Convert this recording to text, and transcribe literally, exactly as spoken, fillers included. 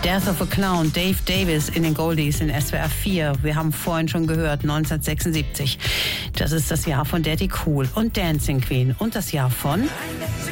Death of a Clown, Dave Davis in den Goldies in S W R vier. Wir haben vorhin schon gehört, neunzehnhundertsechsundsiebzig. Das ist das Jahr von Daddy Cool und Dancing Queen und das Jahr von